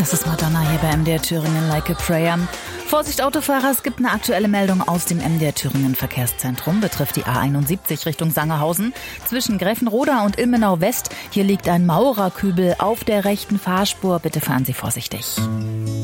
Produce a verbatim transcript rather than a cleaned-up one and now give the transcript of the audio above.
Das ist Madonna hier bei M D R Thüringen Like a Prayer. Vorsicht Autofahrer, es gibt eine aktuelle Meldung aus dem M D R Thüringen Verkehrszentrum. Betrifft die A einundsiebzig Richtung Sangerhausen. Zwischen Gräfenroda und Ilmenau West. Hier liegt ein Maurerkübel auf der rechten Fahrspur. Bitte fahren Sie vorsichtig.